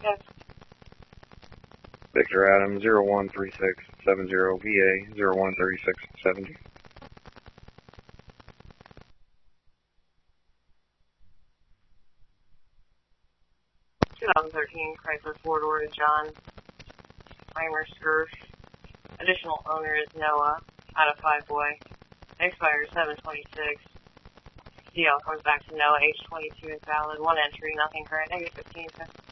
Yes. Victor Adam 013670 VA 013670. 2013 Chrysler four-door to John Heimer Scurf. Additional owner is Noah, out of 5-way. Expires 7/26. DL comes back to Noah, age 22 and valid. One entry, nothing current, -15 cents.